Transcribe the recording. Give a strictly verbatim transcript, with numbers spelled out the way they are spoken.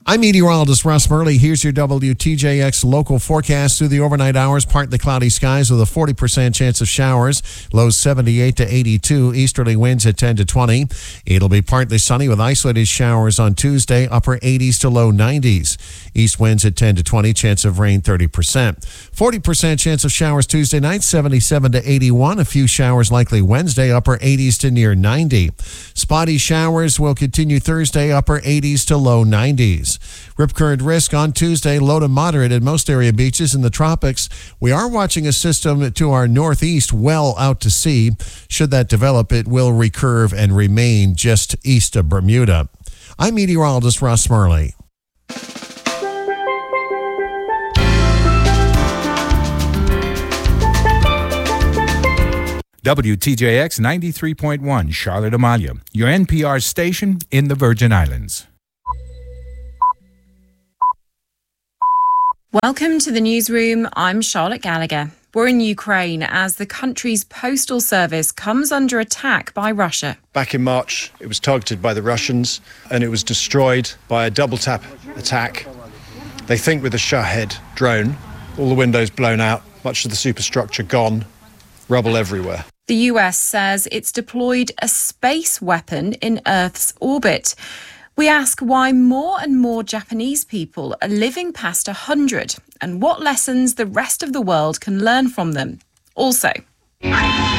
I'm meteorologist Russ Murley. Here's your W T J X local forecast through the overnight hours. Partly cloudy skies with a forty percent chance of showers. Lows seventy-eight to eighty-two. Easterly winds at ten to twenty. It'll be partly sunny with isolated showers on Tuesday. Upper eighties to low nineties. East winds at ten to twenty. Chance of rain thirty percent. forty percent chance of showers Tuesday night. seventy-seven to eighty-one. A few showers likely Wednesday. Upper eighties to near ninety. Spotty showers will continue Thursday. Upper eighties to low nineties. Rip current risk on Tuesday, low to moderate at most area beaches in the tropics. We are watching a system to our northeast well out to sea. Should that develop, it will recurve and remain just east of Bermuda. I'm meteorologist Russ Murley. W T J X ninety-three point one, Charlotte Amalia, your N P R station in the Virgin Islands. Welcome to the newsroom. I'm Charlotte Gallagher. We're in Ukraine as the country's postal service comes under attack by Russia. Back in March, it was targeted by the Russians and it was destroyed by a double tap attack. They think with a Shahed drone, all the windows blown out, much of the superstructure gone, rubble everywhere. The U S says it's deployed a space weapon in Earth's orbit. We ask why more and more Japanese people are living past one hundred and what lessons the rest of the world can learn from them. Also,